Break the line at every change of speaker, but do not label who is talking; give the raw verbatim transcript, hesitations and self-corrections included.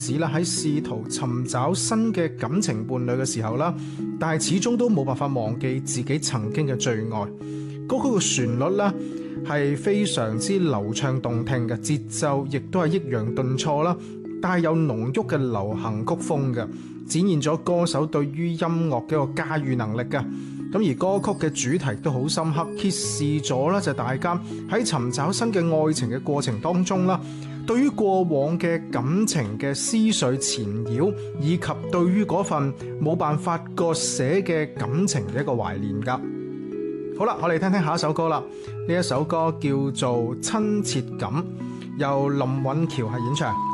子啦，喺試圖尋找新嘅感情伴侶嘅時候啦，但係始終都冇辦法忘記自己曾經嘅最愛。歌曲嘅旋律啦係非常之流暢動聽嘅，節奏亦都係抑揚頓挫啦，帶有濃郁嘅流行曲風嘅，展現咗歌手對於音樂嘅一個駕馭能力嘅。咁而歌曲嘅主題都好深刻，揭示咗啦就大家喺尋找新嘅愛情嘅過程當中啦，對於過往嘅感情嘅思緒纏繞，以及對於嗰份冇辦法割捨嘅感情嘅一個懷念噶。好啦，我哋聽聽下一首歌啦。呢一首歌叫做《親切感》，由林允喬係演唱。